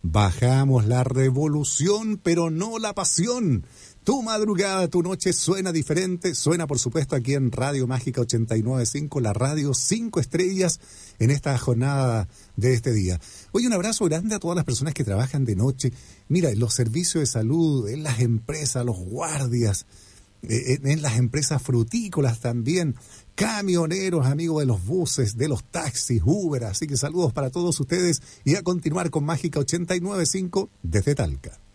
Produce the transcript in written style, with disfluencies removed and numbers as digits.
Bajamos la revolución, pero no la pasión. Tu madrugada, tu noche suena diferente. Suena, por supuesto, aquí en Radio Mágica 89.5, la radio 5 estrellas en esta jornada de este día. Hoy un abrazo grande a todas las personas que trabajan de noche. Mira, en los servicios de salud, en las empresas, los guardias, en las empresas frutícolas también, camioneros, amigos de los buses, de los taxis, Uber. Así que saludos para todos ustedes y a continuar con Mágica 89.5 desde Talca.